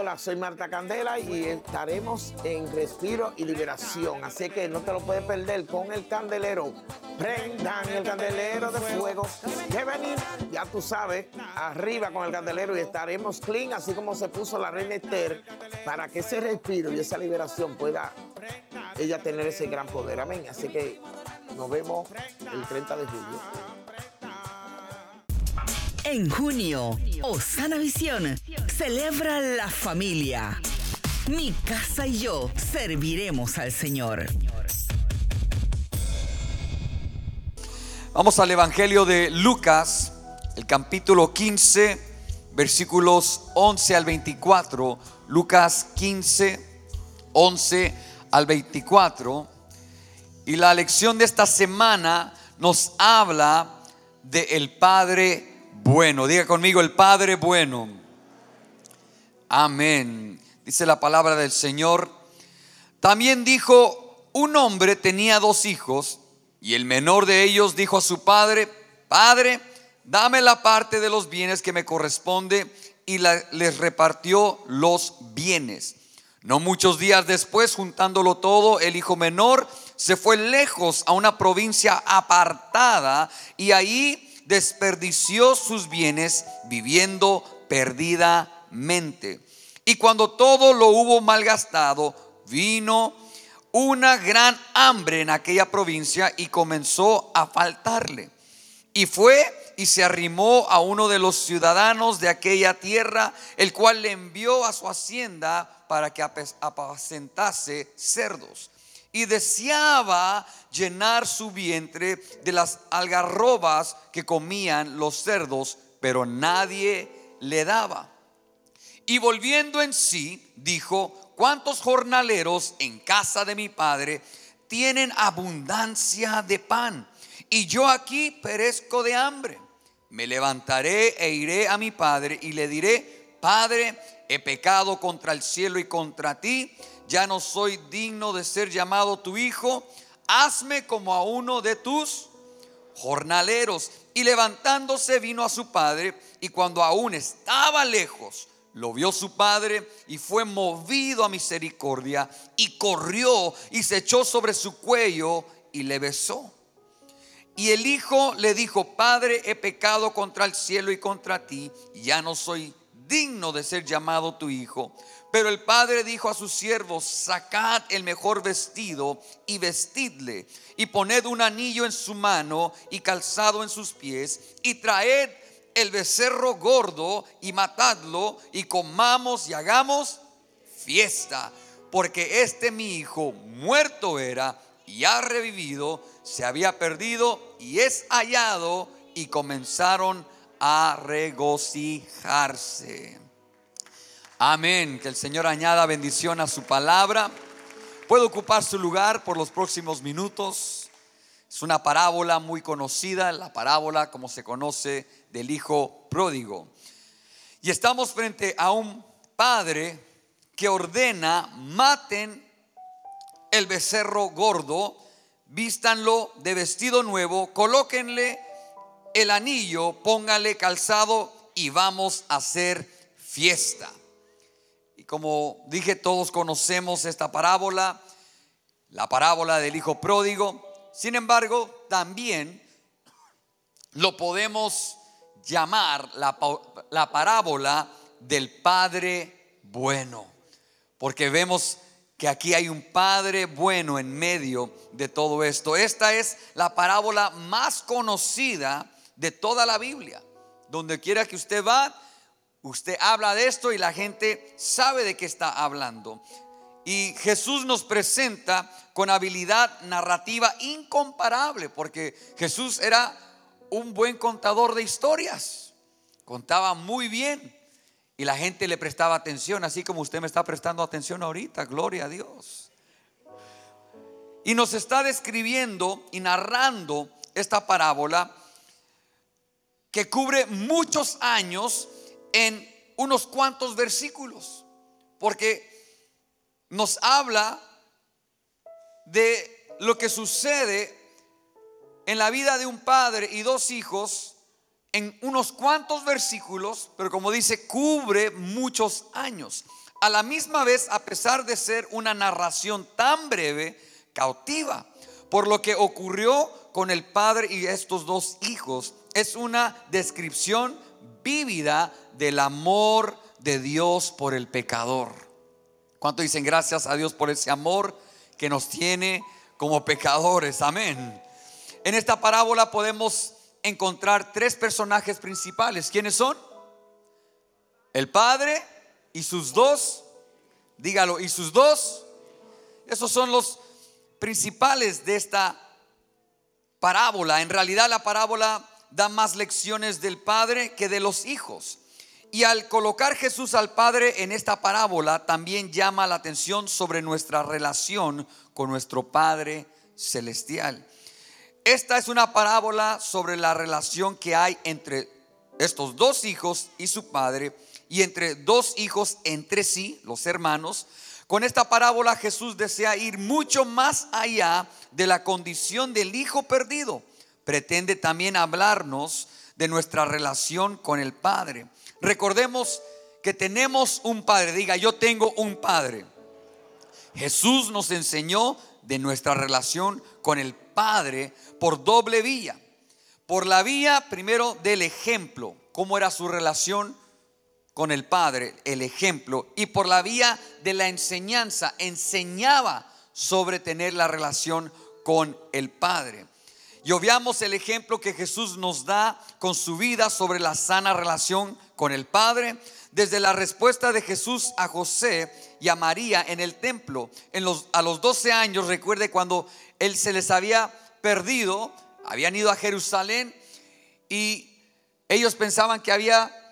Hola, soy Marta Candela y estaremos en Respiro y Liberación. Así que no te lo puedes perder con el candelero. Prendan el candelero de fuego. Que venir, ya tú sabes, arriba con el candelero y estaremos clean, así como se puso la reina Esther, para que ese respiro y esa liberación pueda ella tener ese gran poder. Amén. Así que nos vemos el 30 de julio. En junio, Osana Visión celebra la familia. Mi casa y yo serviremos al Señor. Vamos al Evangelio de Lucas, el capítulo 15, versículos 11 al 24. Lucas 15, 11 al 24. Y la lección de esta semana nos habla del Padre bueno. Diga conmigo, el Padre bueno. Amén. Dice la palabra del Señor. También dijo: un hombre tenía 2 hijos, y el menor de ellos dijo a su padre: Padre, dame la parte de los bienes que me corresponde, y les repartió los bienes. No muchos días después, juntándolo todo, el hijo menor se fue lejos a una provincia apartada, y ahí desperdició sus bienes viviendo perdidamente. Y cuando todo lo hubo malgastado, vino una gran hambre en aquella provincia y comenzó a faltarle. Y fue y se arrimó a uno de los ciudadanos de aquella tierra, el cual le envió a su hacienda para que apacentase cerdos. Y deseaba llenar su vientre de las algarrobas que comían los cerdos, pero nadie le daba. Y volviendo en sí, dijo: ¿cuántos jornaleros en casa de mi padre tienen abundancia de pan, y yo aquí perezco de hambre? Me levantaré e iré a mi padre y le diré: Padre, he pecado contra el cielo y contra ti, ya no soy digno de ser llamado tu hijo, hazme como a uno de tus jornaleros. Y levantándose vino a su padre, y cuando aún estaba lejos, lo vio su padre y fue movido a misericordia, y corrió y se echó sobre su cuello y le besó. Y el hijo le dijo: Padre, he pecado contra el cielo y contra ti, y ya no soy digno de ser llamado tu hijo. Pero el padre dijo a sus siervos: sacad el mejor vestido y vestidle, y poned un anillo en su mano y calzado en sus pies, y traed el becerro gordo y matadlo, y comamos y hagamos fiesta, porque este mi hijo muerto era y ha revivido, se había perdido y es hallado. Y comenzaron a regocijarse. Amén. Que el Señor añada bendición a su palabra. Puede ocupar su lugar por los próximos minutos. Es una parábola muy conocida, la parábola, como se conoce, del hijo pródigo. Y estamos frente a un padre que ordena: maten el becerro gordo, vístanlo de vestido nuevo, colóquenle el anillo, pónganle calzado y vamos a hacer fiesta. Y como dije, todos conocemos esta parábola, la parábola del hijo pródigo. Sin embargo, también lo podemos llamar la parábola del Padre bueno, porque vemos que aquí hay un Padre bueno en medio de todo esto. Esta es la parábola más conocida de toda la Biblia. Donde quiera que usted va, usted habla de esto y la gente sabe de qué está hablando. Y Jesús nos presenta con habilidad narrativa incomparable, porque Jesús era un buen contador de historias. Contaba muy bien y la gente le prestaba atención, así como usted me está prestando atención ahorita. Gloria a Dios. Y nos está describiendo y narrando esta parábola que cubre muchos años en unos cuantos versículos, porque nos habla de lo que sucede en la vida de un padre y 2 hijos en unos cuantos versículos, pero como dice, cubre muchos años. a la misma vez, a pesar de ser una narración tan breve, cautiva. Por lo que ocurrió con el padre y estos dos hijos, es una descripción vívida del amor de Dios por el pecador. ¿Cuánto dicen gracias a Dios por ese amor que nos tiene como pecadores? Amén. En esta parábola podemos encontrar tres personajes principales. ¿Quiénes son? El padre y sus dos, dígalo, y sus dos. Esos son los principales de esta parábola. En realidad la parábola da más lecciones del padre que de los hijos. Y al colocar Jesús al Padre en esta parábola, también llama la atención sobre nuestra relación con nuestro Padre Celestial. Esta es una parábola sobre la relación que hay entre estos dos hijos y su padre, y entre dos hijos entre sí, los hermanos. Con esta parábola Jesús desea ir mucho más allá de la condición del hijo perdido. Pretende también hablarnos de nuestra relación con el Padre. Recordemos que tenemos un Padre. Diga, yo tengo un Padre. Jesús nos enseñó de nuestra relación con el Padre por doble vía. Por la vía primero del ejemplo, cómo era su relación con el Padre, el ejemplo. Y por la vía de la enseñanza, enseñaba sobre tener la relación con el Padre. Y obviamos el ejemplo que Jesús nos da con su vida sobre la sana relación con el Padre, desde la respuesta de Jesús a José y a María en el templo a los 12 años. Recuerde cuando él se les había perdido, habían ido a Jerusalén y ellos pensaban que había